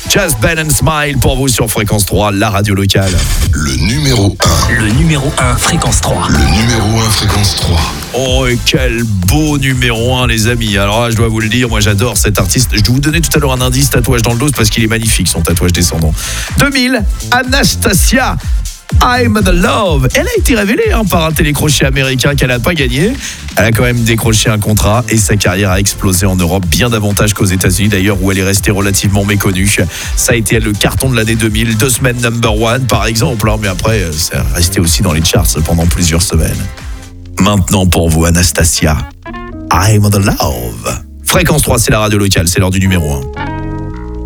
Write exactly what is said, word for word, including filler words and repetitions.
Just Ben and Smile pour vous sur Fréquence trois, la radio locale. Le numéro un. Le numéro un, Fréquence trois. Le numéro un, Fréquence trois. Oh, et quel beau numéro un, les amis. Alors là, je dois vous le dire, moi j'adore cet artiste. Je vais vous donner tout à l'heure un indice, tatouage dans le dos, parce qu'il est magnifique, son tatouage descendant. deux mille, Anastasia. I'm the Love. Elle a été révélée hein, par un télécrochet américain qu'elle n'a pas gagné. Elle a quand même décroché un contrat et sa carrière a explosé en Europe bien davantage qu'aux États-Unis d'ailleurs où elle est restée relativement méconnue. Ça a été le carton de l'année deux mille, deux semaines number one par exemple, hein, mais après ça est resté aussi dans les charts pendant plusieurs semaines. Maintenant pour vous Anastasia, I'm the Love. Fréquence trois, c'est la radio locale, c'est l'heure du numéro un.